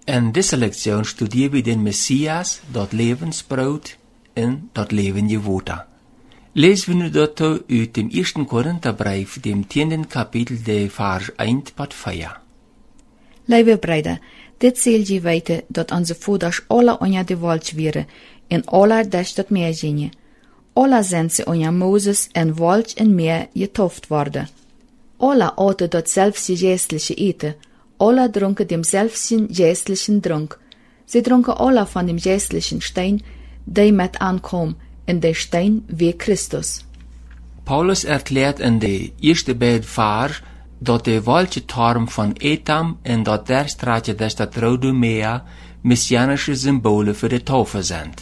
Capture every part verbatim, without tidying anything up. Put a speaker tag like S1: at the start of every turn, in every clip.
S1: In deze lektion studeren we den Messias, dat levensbrood en dat levende water. Lezen we nu dat uit dem eersten Korintherbrief, dem tienden Kapitel, de vers één tot vier.
S2: Lieve broeder, dit zal je weten dat onze voeders alle onder de wald waren, en alle des dat meer gingen. Alle zijn ze onder Moses en wald en meer getoft worden. Alle aten datzelfde geestliche eten, alle dronken demselfden geestlichen drank. Ze dronken alle van dem geestlichen Stein, die met aankwam, en de Stein wie Christus.
S1: Paulus erklärt in de eerste beide vers dat de walche term van Etam en dat der straatje des dat Rode Meer messianische symbolen voor de taufe zijn.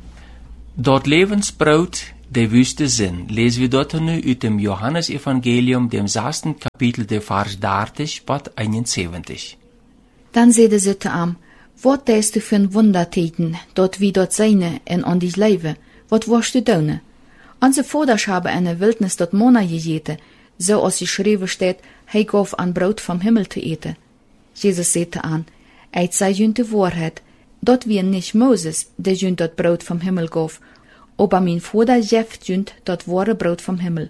S1: Dat levensbrood, de wüste zin, lezen we dat nu uit dem Johannes-Evangelium, dem zesden Kapitel, de vers dertig tot eenenzeventig.
S2: Dan zeide ze te am, wat deist du für ein Wundertäten, dort wie dort seine en an dich leive, wat warst du daune? Onze vaders hebben in de wildnis dat Mona gegeten, zo als geschreven staat, hij gaf aan brood vom Himmel te eten. Jezus zei aan, eit sei jünt de waarheid, dat wie nicht Moses, der jünt dat brood vom Himmel gaf, aber mein Vater jeft jünt dat wahre brood vom Himmel.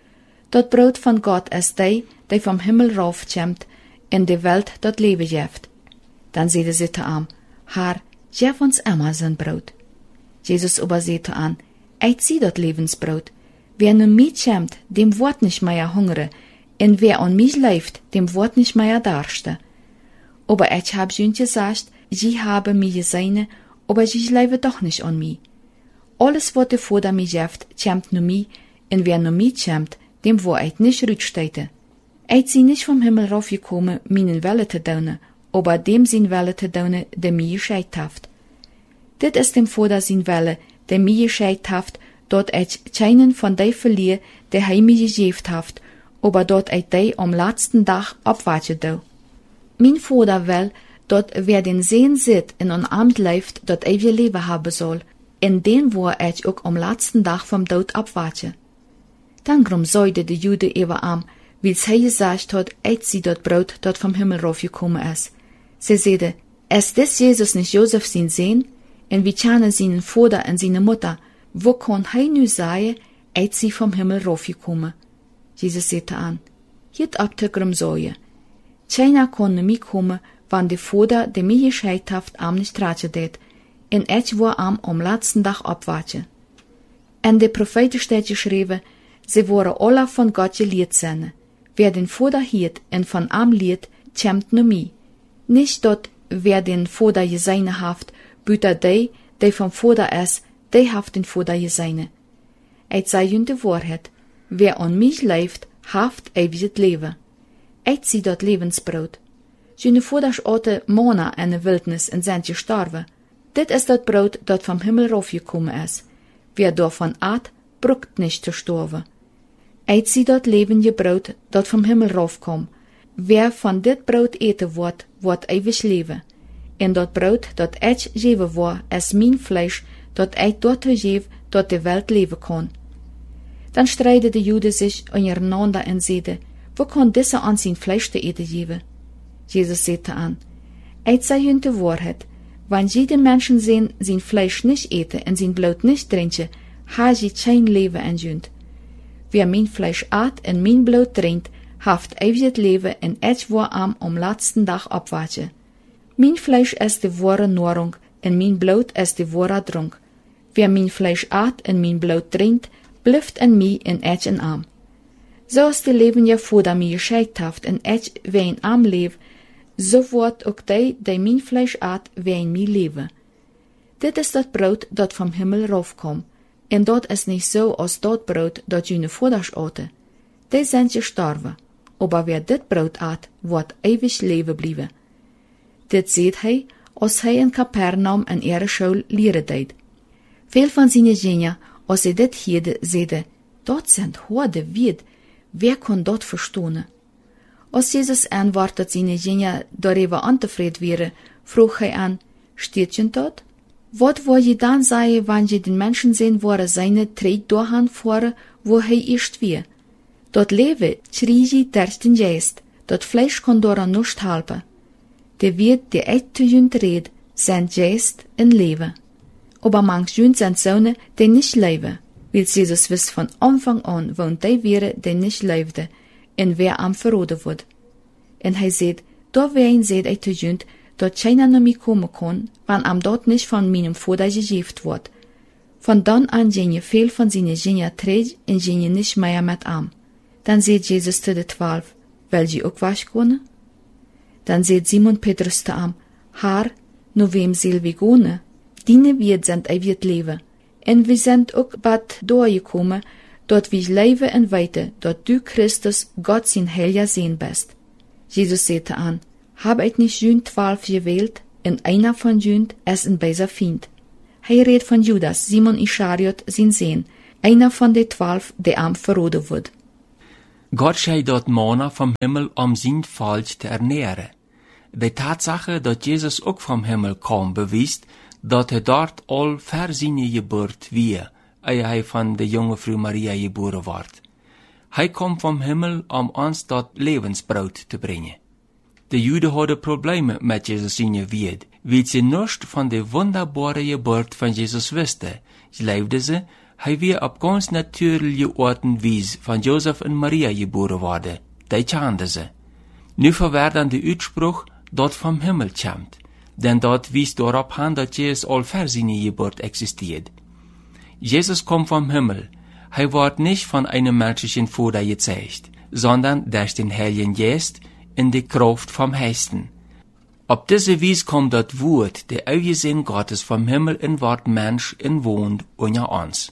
S2: Dat brood van God is die, die vom Himmel raufkomt, in de Welt dat Leben jeft. Dan zeide ze te aan, Haar, jef ons immer zijn brood. Jezus aber zeide aan, eit zie dat levensbrood. Wer nu mij komt, dem wordt nicht mehr hungere, en wer an mich leeft, dem wordt nicht mehr darste. Aber ich hab jünt gesagt, sie habe mich gesehen, aber sie leibe doch nicht an mich. Alles, wat de Vater mich jeft, komt nu mij, en wer nu mich komt, dem wo eit nicht rücksteite. Eit sie nicht vom Himmel raufgekommen, meinen Welle te daunen, aber dem sin Welle te daunen, der mich gescheit haft. Dit is dem Vater sin Welle, der mich gescheit haft, dort ich keinen von dei verlier, der hij mich gegeft haft, aber dort ich dei am letzten Tag abwarten dau. Mein Vater will, dort wer den Sehen sit in ein Amt leift, dort ewige Leben haben soll, in den wo ich auch am letzten Tag vom Tod abwarte. Dann grum säude de Jude ewer am, wils hij gesagt hat, ich sie dort Brot, dort vom Himmel raufgekommen is. Sie seide, ist des Jesus nicht Josef sin Sehen? En wie tjane seinen Vater en seine Mutter, wo kann hij nu sagen, ich sie vom Himmel raufgekommen? Jesus sagte an, hiet ab te grum säue. Keiner kann nu mi kommen, wann de Vater, de mi gescheit haft, am nicht ratje det, en ich war am am letzten Tag abwarte. En de Propheten steht geschrieben, sie waren alle von Gott gelehrt sein. Wer den Vater hiet en von am lehrt, kämmt nu mi. Nicht dort, wer den Vater gesehen haft, büter die, die vom Vater is, die haft den Vater gesehen. Ich sei jünt de Wahrheit, wer an mich leeft, haft ewiges Leben. Ich sie dort Lebensbrot. Jüne Vaders aten Mona in de Wildnis en sind gestorben. Dit is dat Brot, dat vom Himmel raufgekommen is. Wer davon at, bruckt nicht zu sterben. Ich sie dort lebende Brot, dat vom Himmel raufkom. Wer von dit Brot eten wordt, wordt ewig leven. En dat brood dat ich geven word, is mijn Fleisch, dat ich dort geef, dat de Welt leven kan. Dan streiten de Juden zich ondereinander en zeiden, wo kan deze aan zijn Fleisch te eten geven? Jesus sagte an, ich sei jünt de Wahrheit, wann sie den Menschen sehen, sein Fleisch nicht eten en sein Blut nicht trinken, ha sie kein Leben en jünt. Wer mein Fleisch at en mein Blut trinkt, haft ewiges Leben en ich war am am letzten Tag abwarte. Mein Fleisch ist die wahre Nahrung, en mein Blut ist die wahre Trunk. Wer mein Fleisch at en mein Blut trinkt, blüft en mi en ich en am. So ist die Leben ja Vater mir gescheit haft en ich wie in am leef, so wordt ook die, die mijn Fleisch at, wie in mij leven. Dit is dat brood dat vom Himmel raufkom, en dat is niet zo als dat brood dat jene vaders aten. Die zijn gestorven, aber wer dit brood at, wordt ewig leven blijven. Dit ziet hij, als hij in Kapernaum en ihre school leren deed. Veel van zijn genia, als ze dit hielden, zeiden, dat zijn harde wied, wer kan dat verstonen? Als Jesus antwoordt dat zijn genia daarover ontevreden wäre, vroeg hij aan, steht je dat? Wat wil je dan zeggen, wanneer je den Menschen sehen, wo er seine Tritt doorgaan voeren, wo hij eerst weer? Dat leven schrie je dersten geest, dat Fleisch kon door niet helpen. de wird de echte jünd red, zijn geest en leven. Aber manch jünd zijn zonen, die nicht leven. Weil Jesus wist von Anfang an, woon die wäre, die nicht leefde, en wer am verroden wordt. En hij zegt, da wein zegt hij te jünd, dat keiner naar mij komen kon, wann am dort nicht von meinem Vater gegeven wordt. Von dann an ging je veel van zijn genia treed en ging je nicht mehr met am. Dan zegt Jesus te de twaalf, wil je ook was kunnen? Dan zegt Simon Petrus te am, Haar, nu wem zal we gaan? Diene wird sind ei wird leven. En we sind ook bad doorgekomen, dat we leven en weten, dat du Christus Gott zijn heilige Seen bist. Jesus sagte an, hab ich nicht jünd twaalf gewählt, en einer von jünd ist ein beiser Fiend. Hij redt von Judas, Simon Ischariot, zijn Seen, einer von de twaalf, der am verroden wordt.
S1: Gott schei dort Manna vom Himmel, um sein Volk zu ernähren. Die Tatsache, dass Jesus auch vom Himmel kam, beweist, dat hij dort al ver zijn geboort wie, eer hij van de jonge vrouw Maria geboren wordt. Hij komt vom Himmel om ons dat levensbrood te brengen. De Juden hadden problemen met Jesus zijn wied, weil ze niets van de wunderbare geboort van Jesus wisten. Leefden ze, hij weer op ganz natuurlijke orten wies van Josef en Maria geboren worden. Die kenden ze. Nu verwerden de uitspruch dat vom Himmel komt. Denn dort wies daarop aan dat Jesus al ver zijn geboort existiert. Jesus kommt vom Himmel. Hij wordt nicht von einem menschlichen Vater gezeigt, sondern durch den Heiligen Geist in die Kraft vom Heisten. Op diese Wies kommt dat Wort, der Augesehen Gottes vom Himmel in Wort Mensch in wohnt unter uns.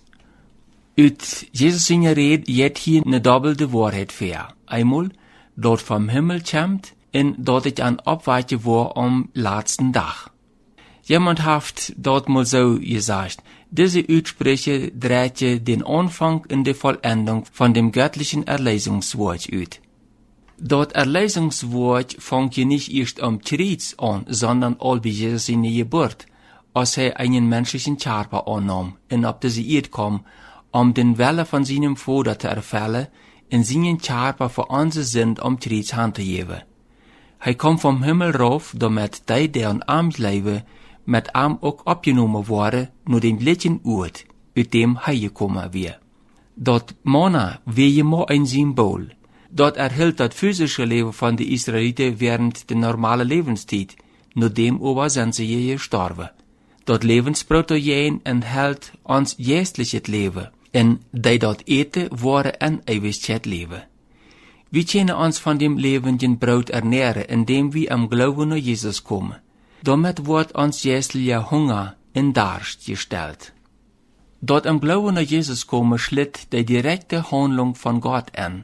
S1: Uit Jesus in Rede jet hier ne doppelte Wahrheit fair. Einmal, dort vom Himmel kommt, en dat ich an opwaartje war am laatsten Dag. Jemand haft dort mal so gesagt, diese Uitsprüche dreht je den Anfang in die Vollendung von dem göttlichen Erlösungswort uit. Dat Erlösungswort fängt je nicht erst am Kreuz an, sondern all bei Jesus in die Geburt, als er einen menschlichen Körper annahm und auf diese Erde kam, um den Wille von seinem Vater zu erfüllen, in seinen Körper für unsere Sünd am Kreuz handzuheben. Hij komt vom Himmel rauf, damit die, die an arm leven, met arm ook opgenomen worden, naar den gleichen Ort, uit dem hij gekommen weer. Dat Manna weer je maar een Symbol. Dat erhielt dat physische Leben von de Israeliten während der normale Lebenszeit, nur dem aber sind sie je gestorben. Dat Lebensprotein enthält ons geestliches Leben, en die dat eten, worden en Ewigkeit leben. Wir können uns von dem lebenden Brot ernähren, indem wir am Glauben nach Jesus kommen. Damit wird uns geistlicher Hunger in Durst gestellt. Dort am Glauben nach Jesus kommen schlitt die direkte Handlung von Gott an.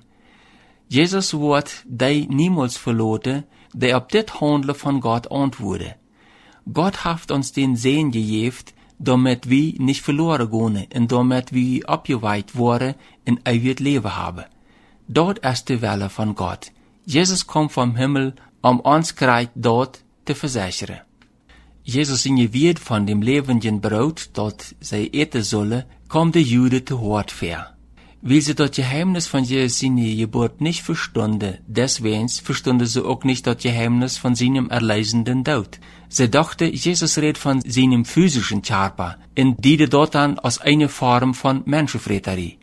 S1: Jesus wird die niemals verloren, die auf dit Handeln von Gott antworten. Gott hat uns den Segen gegeben, damit wir nicht verloren gehen und damit wir abgeweiht worden in ewiges Leben haben. Dort ist die Welle von Gott. Jesus kommt vom Himmel, um uns Kreuz dort zu versichern. Jesus in Gewied von dem lebenden Brot, dort sie eten sollen, kommt die Juden zu Hort fair. Weil sie das Geheimnis von Jesus seine Geburt nicht verstunden, deswegen verstunden sie auch nicht das Geheimnis von seinem erlösenden Tod. Sie dachten, Jesus redet von seinem physischen Körper, und diente dort dann als eine Form von Menschenfresserei.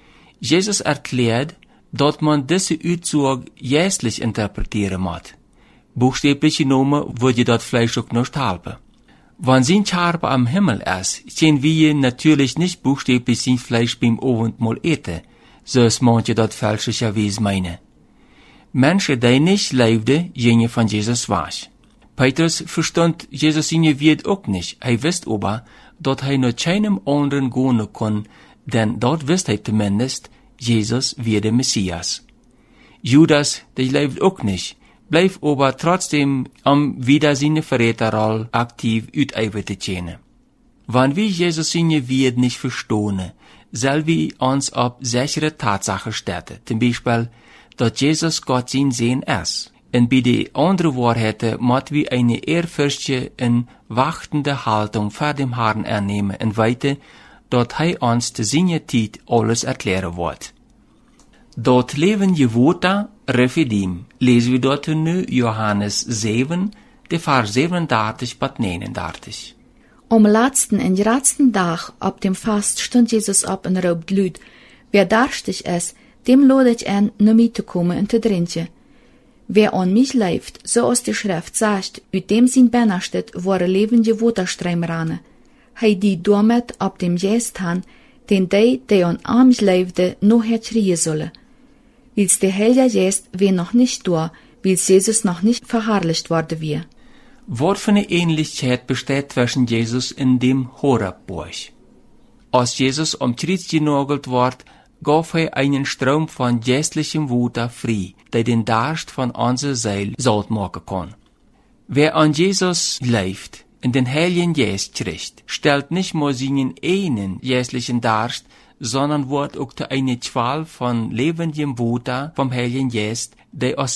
S1: Jesus erklärt, dat man diese Aussage geistlich interpretieren muss. Buchstäblich genommen würde das Fleisch auch nicht helfen. Wenn sein Körper am Himmel ist, können wir natürlich nicht buchstäblich sein Fleisch beim Abendmahl eten, so es manche das fälschlicherweise meinen. Menschen, die nicht lebten, gingen von Jesus weg. Petrus verstand Jesus in Wied auch nicht. Er wusste aber, dass er nur keinem anderen gehen kann, denn dort wusste er zumindest, Jesus wie der Messias. Judas, der lebt auch nicht, bleibt aber trotzdem um wieder seine Verräterrolle aktiv ausüben zu können. Wenn wir Jesus in Wied nicht verstehen, sollen wir uns auf sichere Tatsachen stellen, zum Beispiel, dass Jesus Gott sein Sehen ist. Und bei den anderen Wahrheiten müssen wir eine ehrfürchtige und wachtende Haltung vor dem Herrn annehmen und weiter, dat hij ons te seiner Zeit alles erklären wird. Dat levende Wort refidim, lesen wir dort nu Johannes sieben, de Vers zevenendertig tot negenendertig.
S2: Om laatsten en raatsten dag op dem Fast stond Jesus op en roept luid, wer darstig is, dem lade ich an, naar mij te komen en te drinken. Wer an mich leeft, zoals de Schrift sagt, uit dem zijn Bennerstedt worden levende Waterstreim rane. Hij die damit op dem Geest han, den die, die an arms leefde, noch herschreien sollen. Wils der Heilige Geest wir noch nicht da, wils Jesus noch nicht verherrlicht worden wir.
S1: Wat für eine Ähnlichkeit besteht zwischen Jesus in dem Horabbusch? Als Jesus umtritt genagelt wird, gab er einen Strom von geistlichem Wasser frei, der den Durst von unserer Seele satt machen kann. Wer an Jesus lebt, in den Heiligen Geist kriegt, stellt nicht nur seinen einen geistlichen Durst, sondern wird auch eine Qual von lebendem Wasser vom Heiligen Geist, der aus